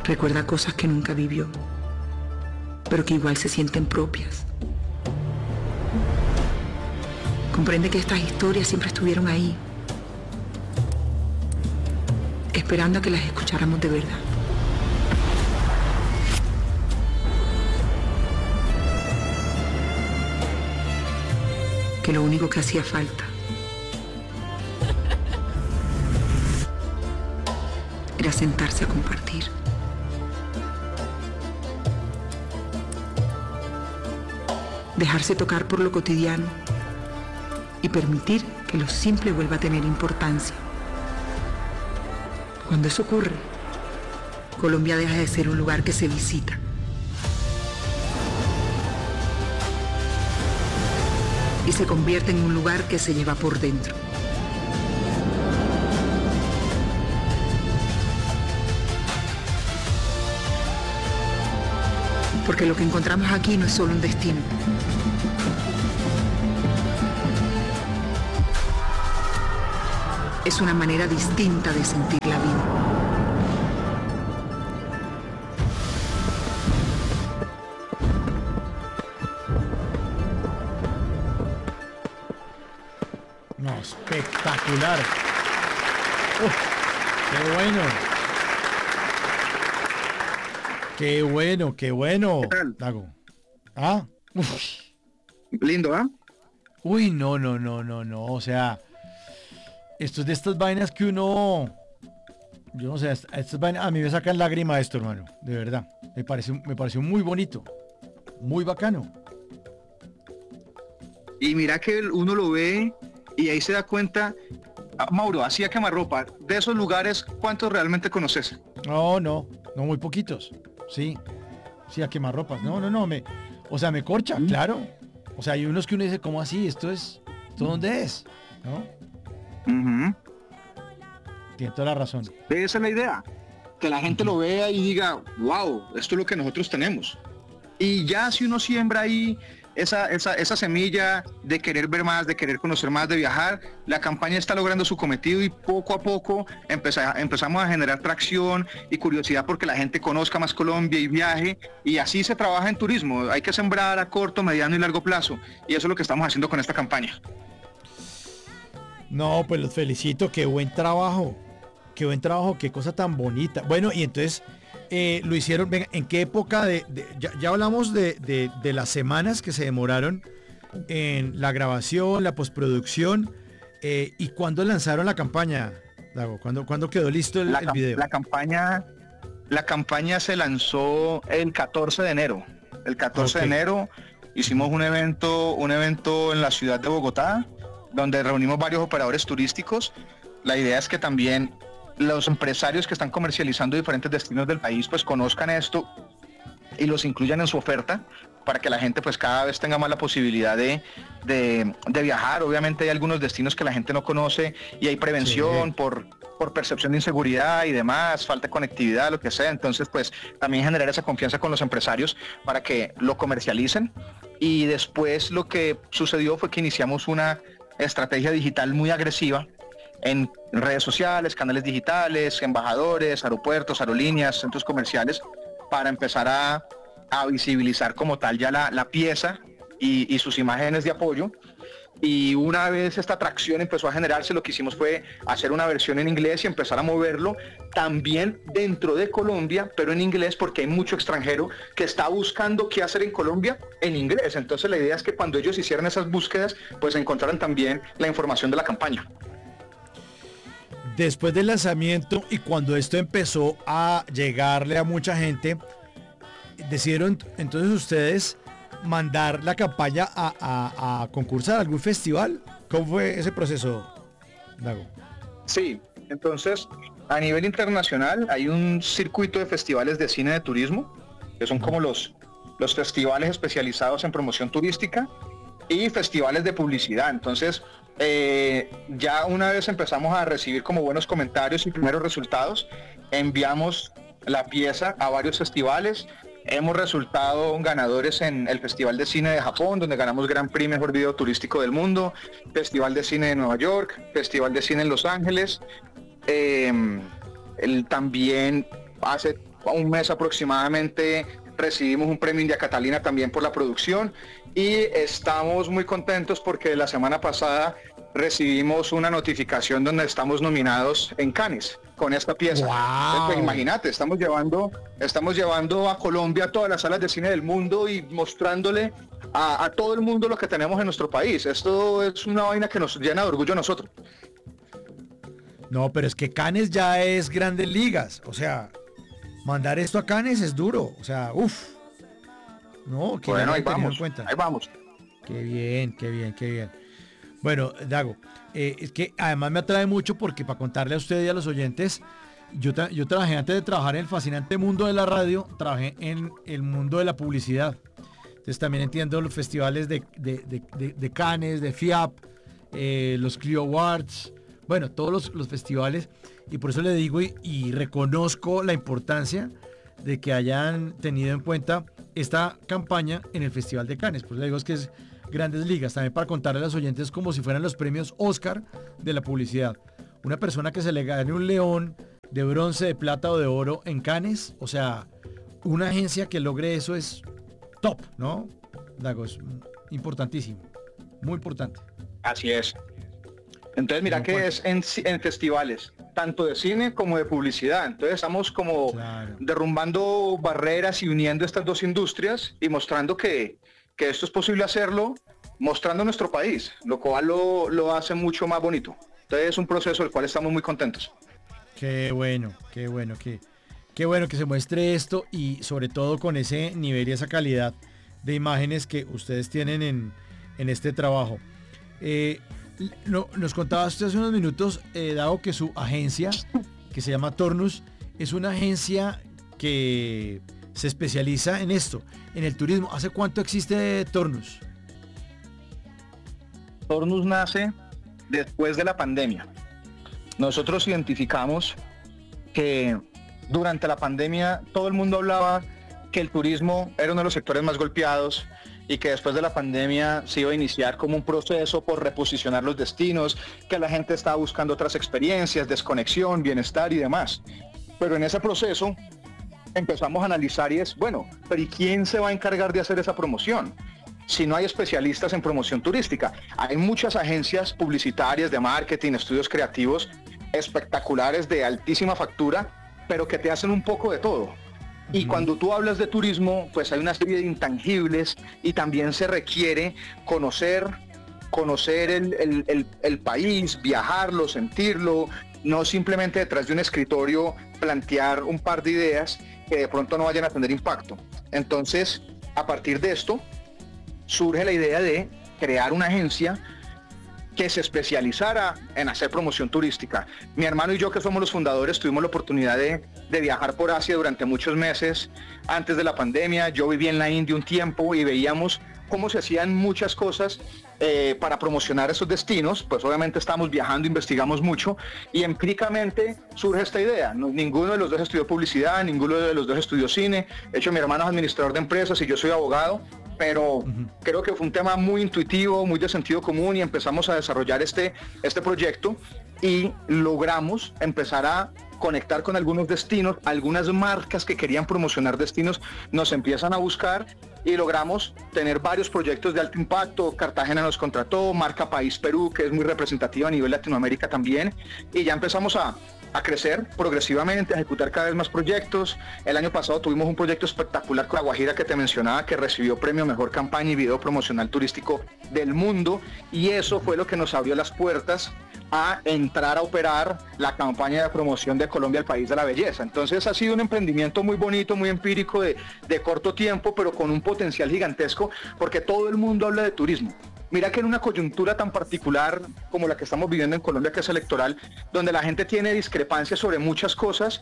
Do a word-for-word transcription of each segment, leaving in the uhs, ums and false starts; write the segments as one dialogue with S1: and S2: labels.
S1: Recuerda cosas que nunca vivió, pero que igual se sienten propias. Comprende que estas historias siempre estuvieron ahí, esperando a que las escucháramos de verdad. Que lo único que hacía falta era sentarse a compartir. Dejarse tocar por lo cotidiano y permitir que lo simple vuelva a tener importancia. Cuando eso ocurre, Colombia deja de ser un lugar que se visita. Y se convierte en un lugar que se lleva por dentro. Porque lo que encontramos aquí no es solo un destino. Es una manera distinta de sentir la vida.
S2: No, espectacular. Uf, qué bueno. Qué bueno, qué bueno.
S3: ¿Qué tal?
S2: Dago. Ah, uf.
S3: Lindo, ¿ah? ¿eh?
S2: Uy, no, no, no, no, no. O sea, esto es de estas vainas que uno. Yo no sé, estas vainas. A mí me sacan lágrimas esto, hermano. De verdad. Me pareció, me pareció muy bonito. Muy bacano.
S3: Y mira que uno lo ve y ahí se da cuenta. Ah, Mauro, hacía quemarropa. De esos lugares, ¿cuántos realmente conoces?
S2: No, no, no, muy poquitos. Sí, sí, a quemarropas. No, no, no, me, o sea, me corcha, ¿Mm? Claro. O sea, hay unos que uno dice, ¿cómo así? ¿Esto es, esto dónde es? ¿No?
S3: Uh-huh.
S2: Tiene toda la razón.
S3: Esa es la idea. Que la gente uh-huh. lo vea y diga, wow, esto es lo que nosotros tenemos. Y ya si uno siembra ahí esa, esa, esa semilla de querer ver más, de querer conocer más, de viajar, la campaña está logrando su cometido y poco a poco empeza, empezamos a generar tracción y curiosidad porque la gente conozca más Colombia y viaje, y así se trabaja en turismo. Hay que sembrar a corto, mediano y largo plazo, y eso es lo que estamos haciendo con esta campaña.
S2: No, pues los felicito, qué buen trabajo, qué buen trabajo, qué cosa tan bonita. Bueno, y entonces eh, lo hicieron, venga, ¿en qué época de, de ya, ya hablamos de, de, de las semanas que se demoraron en la grabación, la postproducción, eh, y cuándo lanzaron la campaña, Dago? ¿Cuándo, ¿cuándo quedó listo el,
S3: la,
S2: el video?
S3: La campaña, la campaña se lanzó el catorce de enero. El catorce okay. de enero hicimos un evento, un evento en la ciudad de Bogotá, donde reunimos varios operadores turísticos. La idea es que también los empresarios que están comercializando diferentes destinos del país pues conozcan esto y los incluyan en su oferta para que la gente pues cada vez tenga más la posibilidad de, de, de viajar. Obviamente hay algunos destinos que la gente no conoce y hay prevención sí. por, por percepción de inseguridad y demás, falta de conectividad, lo que sea. Entonces pues también generar esa confianza con los empresarios para que lo comercialicen. Y después lo que sucedió fue que iniciamos una estrategia digital muy agresiva en redes sociales, canales digitales, embajadores, aeropuertos, aerolíneas, centros comerciales, para empezar a, a visibilizar como tal ya la, la pieza y, y sus imágenes de apoyo. Y una vez esta atracción empezó a generarse, lo que hicimos fue hacer una versión en inglés y empezar a moverlo también dentro de Colombia, pero en inglés, porque hay mucho extranjero que está buscando qué hacer en Colombia en inglés. Entonces la idea es que cuando ellos hicieran esas búsquedas, pues encontraran también la información de la campaña.
S2: Después del lanzamiento y cuando esto empezó a llegarle a mucha gente, decidieron entonces ustedes mandar la campaña a, a, a concursar a algún festival. ¿Cómo fue ese proceso, Dago?
S3: Sí, entonces a nivel internacional hay un circuito de festivales de cine de turismo, que son como los, los festivales especializados en promoción turística y festivales de publicidad. Entonces eh, ya una vez empezamos a recibir como buenos comentarios y primeros resultados, enviamos la pieza a varios festivales. Hemos resultado ganadores en el Festival de Cine de Japón, donde ganamos Gran Prix Mejor Video Turístico del Mundo, Festival de Cine de Nueva York, Festival de Cine en Los Ángeles. Eh, el, también hace un mes aproximadamente recibimos un premio India Catalina también por la producción y estamos muy contentos porque la semana pasada recibimos una notificación donde estamos nominados en Cannes con esta pieza.
S2: Wow.
S3: Pues, imagínate, estamos llevando, estamos llevando a Colombia a todas las salas de cine del mundo y mostrándole a, a todo el mundo lo que tenemos en nuestro país. Esto es una vaina que nos llena de orgullo a nosotros.
S2: No, pero es que Cannes ya es Grandes Ligas. O sea, mandar esto a Cannes es duro. O sea, uff. No, que
S3: bueno,
S2: ya
S3: ahí
S2: lo he tenido
S3: vamos,
S2: en cuenta.
S3: ahí vamos.
S2: Qué bien, qué bien, qué bien. Bueno, Dago, eh, es que además me atrae mucho porque para contarle a usted y a los oyentes, yo, tra- yo trabajé antes de trabajar en el fascinante mundo de la radio, trabajé en el mundo de la publicidad. Entonces también entiendo los festivales de, de, de, de, de Cannes, de F I A P, eh, los Clio Awards, bueno, todos los, los festivales. Y por eso le digo y, y reconozco la importancia de que hayan tenido en cuenta esta campaña en el Festival de Cannes. Por eso le digo es que es Grandes Ligas, también para contarle a los oyentes como si fueran los premios Oscar de la publicidad. Una persona que se le gane un león de bronce, de plata o de oro en Cannes, o sea, una agencia que logre eso es top, ¿no? Dago, es importantísimo, muy importante.
S3: Así es. Entonces mira
S2: No,
S3: que
S2: pues.
S3: es en, ci- en festivales, tanto de cine como de publicidad. Entonces estamos como
S2: Claro.
S3: derrumbando barreras y uniendo estas dos industrias y mostrando que, que esto es posible hacerlo, mostrando nuestro país, lo cual lo, lo hace mucho más bonito. Entonces es un proceso del cual estamos muy contentos.
S2: Qué bueno, qué bueno, qué, qué bueno que se muestre esto y sobre todo con ese nivel y esa calidad de imágenes que ustedes tienen en, en este trabajo. Eh, no, nos contaba usted hace unos minutos, eh, Dago, que su agencia, que se llama Tornus, es una agencia que se especializa en esto, en el turismo. ¿Hace cuánto existe Tornus?
S3: Tornus nace después de la pandemia. Nosotros identificamos que durante la pandemia todo el mundo hablaba que el turismo era uno de los sectores más golpeados y que después de la pandemia se iba a iniciar como un proceso por reposicionar los destinos, que la gente estaba buscando otras experiencias, desconexión, bienestar y demás. Pero en ese proceso empezamos a analizar y es, bueno, pero ¿y quién se va a encargar de hacer esa promoción? Si no hay especialistas en promoción turística. Hay muchas agencias publicitarias de marketing, estudios creativos espectaculares de altísima factura, pero que te hacen un poco de todo. Y cuando tú hablas de turismo, pues hay una serie de intangibles y también se requiere conocer, conocer el, el, el, el país, viajarlo, sentirlo, no simplemente detrás de un escritorio plantear un par de ideas que de pronto no vayan a tener impacto. Entonces, a partir de esto, surge la idea de crear una agencia que se especializara en hacer promoción turística. Mi hermano y yo, que somos los fundadores, tuvimos la oportunidad de, de viajar por Asia durante muchos meses antes de la pandemia. Yo viví en la India un tiempo y veíamos cómo se hacían muchas cosas eh, para promocionar esos destinos. Pues obviamente estamos viajando, investigamos mucho y empíricamente surge esta idea. No, ninguno de los dos estudió publicidad, ninguno de los dos estudió cine. De hecho, mi hermano es administrador de empresas y yo soy abogado. Pero uh-huh. creo que fue un tema muy intuitivo, muy de sentido común y empezamos a desarrollar este, este proyecto y logramos empezar a conectar con algunos destinos, algunas marcas que querían promocionar destinos nos empiezan a buscar y logramos tener varios proyectos de alto impacto. Cartagena nos contrató, Marca País Perú, que es muy representativa a nivel Latinoamérica también, y ya empezamos a a crecer progresivamente, a ejecutar cada vez más proyectos. El año pasado tuvimos un proyecto espectacular con La Guajira que te mencionaba, que recibió premio Mejor Campaña y Video Promocional Turístico del Mundo, y eso fue lo que nos abrió las puertas a entrar a operar la campaña de promoción de Colombia, el país de la belleza. Entonces ha sido un emprendimiento muy bonito, muy empírico, de, de corto tiempo, pero con un potencial gigantesco, porque todo el mundo habla de turismo. Mira que en una coyuntura tan particular como la que estamos viviendo en Colombia, que es electoral, donde la gente tiene discrepancias sobre muchas cosas,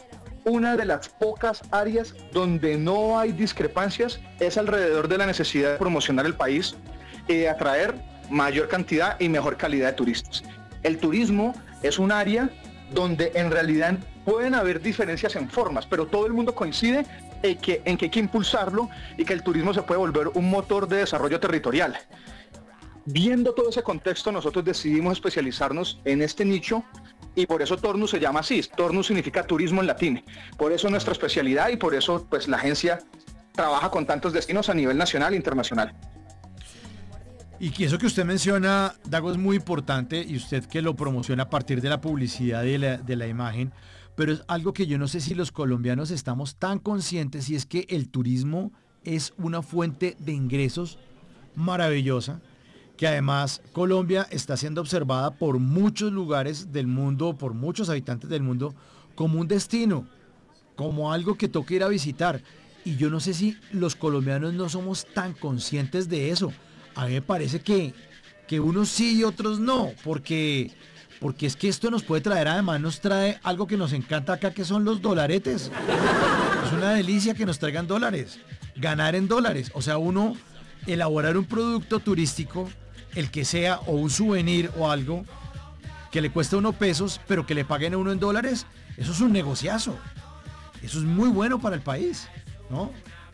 S3: una de las pocas áreas donde no hay discrepancias es alrededor de la necesidad de promocionar el país y de atraer mayor cantidad y mejor calidad de turistas. El turismo es un área donde en realidad pueden haber diferencias en formas, pero todo el mundo coincide en que, en que hay que impulsarlo y que el turismo se puede volver un motor de desarrollo territorial. Viendo todo ese contexto, nosotros decidimos especializarnos en este nicho y por eso Tornus se llama así. Tornus significa turismo en latín. Por eso nuestra especialidad y por eso pues la agencia trabaja con tantos destinos a nivel nacional e internacional.
S2: Y que eso que usted menciona, Dago, es muy importante y usted que lo promociona a partir de la publicidad de la, de la imagen, pero es algo que yo no sé si los colombianos estamos tan conscientes y es que el turismo es una fuente de ingresos maravillosa, que además Colombia está siendo observada por muchos lugares del mundo, por muchos habitantes del mundo, como un destino, como algo que toca ir a visitar. Y yo no sé si los colombianos no somos tan conscientes de eso. A mí me parece que, que unos sí y otros no, porque, porque es que esto nos puede traer, además nos trae algo que nos encanta acá, que son los dolaretes. Es una delicia que nos traigan dólares, ganar en dólares. O sea, uno elaborar un producto turístico, el que sea, o un souvenir o algo, que le cuesta uno pesos, pero que le paguen a uno en dólares, eso es un negociazo. Eso es muy bueno para el país, ¿no?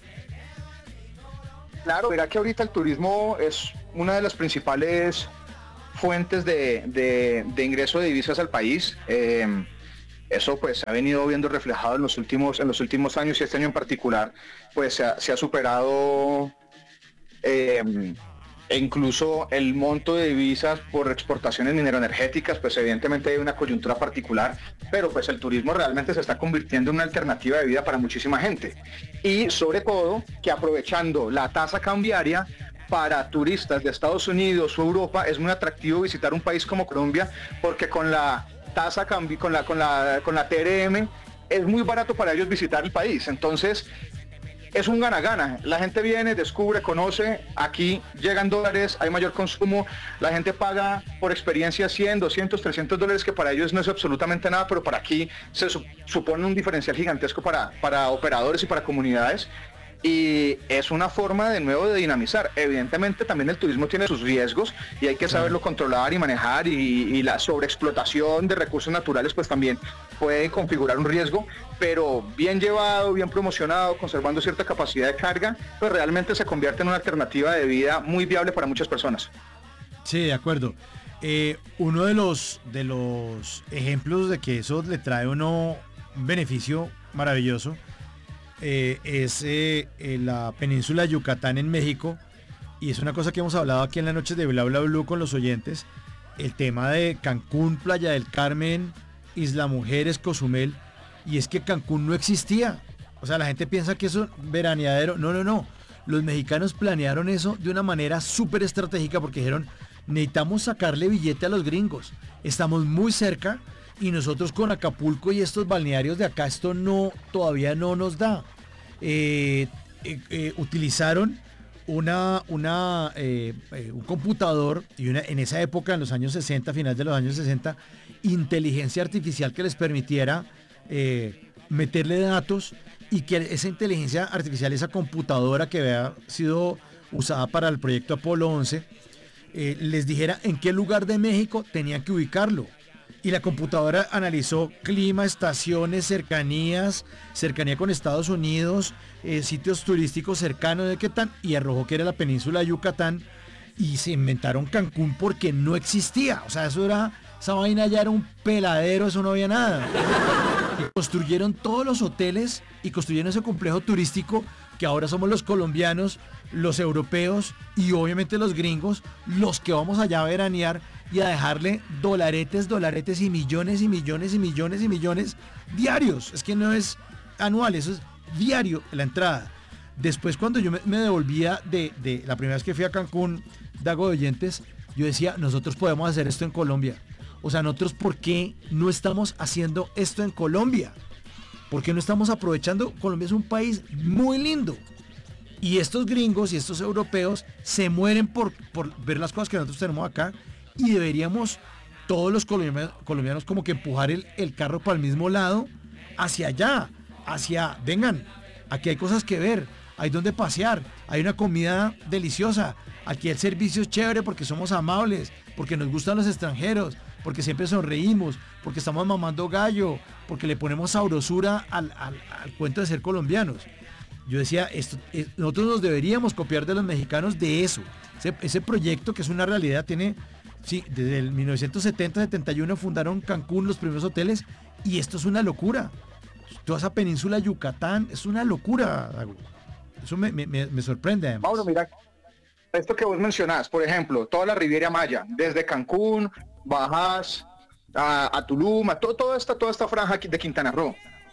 S3: Claro, verá que ahorita el turismo es una de las principales fuentes de, de, de ingreso de divisas al país. Eh, eso pues se ha venido viendo reflejado en los últimos, en los últimos años y este año en particular, pues se ha, se ha superado eh, e incluso el monto de divisas por exportaciones mineroenergéticas, pues evidentemente hay una coyuntura particular, pero pues el turismo realmente se está convirtiendo en una alternativa de vida para muchísima gente. Y sobre todo que aprovechando la tasa cambiaria para turistas de Estados Unidos o Europa, es muy atractivo visitar un país como Colombia, porque con la tasa cambi con la, con la, con la T R M es muy barato para ellos visitar el país. Entonces es un gana-gana, la gente viene, descubre, conoce, aquí llegan dólares, hay mayor consumo, la gente paga por experiencia cien, doscientos, trescientos dólares, que para ellos no es absolutamente nada, pero para aquí se su supone un diferencial gigantesco para, para operadores y para comunidades. Y es una forma de nuevo de dinamizar. Evidentemente también el turismo tiene sus riesgos y hay que saberlo controlar y manejar, y, y la sobreexplotación de recursos naturales pues también puede configurar un riesgo, pero bien llevado, bien promocionado, conservando cierta capacidad de carga, pues realmente se convierte en una alternativa de vida muy viable para muchas personas.
S2: Sí, de acuerdo. Eh, uno de los, de los ejemplos de que eso le trae a uno un beneficio maravilloso Eh, es eh, eh, la península de Yucatán en México, y es una cosa que hemos hablado aquí en la noche de Bla Bla Blue con los oyentes, el tema de Cancún, Playa del Carmen, Isla Mujeres, Cozumel, y es que Cancún no existía. O sea, la gente piensa que eso veraneadero, no, no, no, los mexicanos planearon eso de una manera súper estratégica, porque dijeron, necesitamos sacarle billete a los gringos, estamos muy cerca, y nosotros con Acapulco y estos balnearios de acá, esto no, todavía no nos da. Eh, eh, eh, utilizaron una, una, eh, eh, un computador, y una, en esa época, en los años sesenta, final de los años sesenta, inteligencia artificial que les permitiera eh, meterle datos, y que esa inteligencia artificial, esa computadora que había sido usada para el proyecto Apolo once, eh, les dijera en qué lugar de México tenían que ubicarlo. Y la computadora analizó clima, estaciones, cercanías, cercanía con Estados Unidos, eh, sitios turísticos cercanos de qué tan, y arrojó que era la península de Yucatán, y se inventaron Cancún porque no existía. O sea, eso era, esa vaina ya era un peladero, eso no había nada. Y construyeron todos los hoteles y construyeron ese complejo turístico que ahora somos los colombianos, los europeos y obviamente los gringos los que vamos allá a veranear y a dejarle dolaretes, dolaretes y millones y millones y millones y millones diarios. Es que no es anual, eso es diario la entrada. Después, cuando yo me, me devolvía de, de la primera vez que fui a Cancún, Dago de oyentes, yo decía, nosotros podemos hacer esto en Colombia. O sea, nosotros, ¿por qué no estamos haciendo esto en Colombia? ¿Por qué no estamos aprovechando? Colombia es un país muy lindo. Y estos gringos y estos europeos se mueren por, por ver las cosas que nosotros tenemos acá, y deberíamos todos los colombianos, colombianos como que empujar el, el carro para el mismo lado, hacia allá, hacia, vengan, aquí hay cosas que ver, hay donde pasear, hay una comida deliciosa, aquí el servicio es chévere porque somos amables, porque nos gustan los extranjeros, porque siempre sonreímos, porque estamos mamando gallo, porque le ponemos sabrosura al, al, al cuento de ser colombianos. Yo decía, esto, es, nosotros nos deberíamos copiar de los mexicanos de eso. Ese, ese proyecto, que es una realidad, tiene Sí, desde el mil novecientos setenta setenta y uno fundaron Cancún, los primeros hoteles, y esto es una locura. Toda esa península Yucatán es una locura, Dago. Eso me, me, me sorprende además.
S3: Mauro, mira, esto que vos mencionás, por ejemplo, toda la Riviera Maya, desde Cancún, bajas a, a Tulum, a to, toda, esta, toda esta franja de Quintana Roo.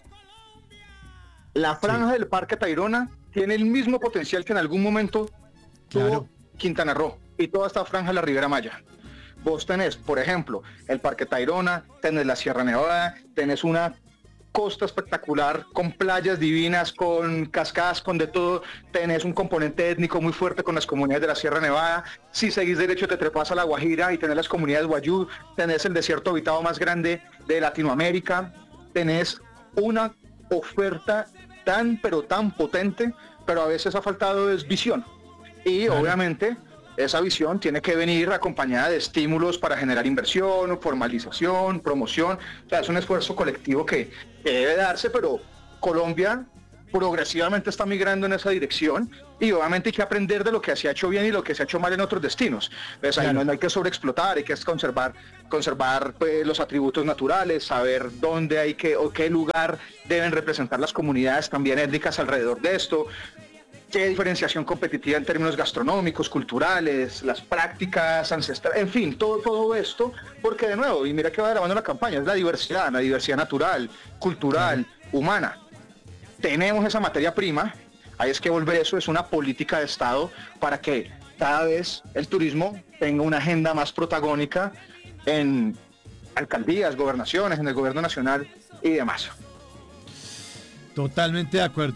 S3: La franja sí. del Parque Tayrona tiene el mismo potencial que en algún momento tuvo claro. Quintana Roo y toda esta franja de la Riviera Maya. Vos tenés, por ejemplo, el Parque Tayrona, tenés la Sierra Nevada, tenés una costa espectacular con playas divinas, con cascadas, con de todo, tenés un componente étnico muy fuerte con las comunidades de la Sierra Nevada. Si seguís derecho te trepas a la Guajira y tenés las comunidades Wayuu, tenés el desierto habitado más grande de Latinoamérica, tenés una oferta tan pero tan potente, pero a veces ha faltado es visión. Y claro. obviamente esa visión tiene que venir acompañada de estímulos para generar inversión, formalización, promoción. O sea, es un esfuerzo colectivo que, que debe darse, pero Colombia progresivamente está migrando en esa dirección y obviamente hay que aprender de lo que se ha hecho bien y lo que se ha hecho mal en otros destinos. Entonces, claro. ahí no, no hay que sobreexplotar, hay que conservar, conservar pues, los atributos naturales, saber dónde hay que o qué lugar deben representar las comunidades también étnicas alrededor de esto. Qué diferenciación competitiva en términos gastronómicos, culturales, las prácticas ancestrales, en fin, todo, todo esto, porque de nuevo, y mira que va de la mano la campaña, es la diversidad, la diversidad natural, cultural, humana. Tenemos esa materia prima, hay es que volver eso, es una política de Estado para que cada vez el turismo tenga una agenda más protagónica en alcaldías, gobernaciones, en el gobierno nacional y demás.
S2: Totalmente de acuerdo.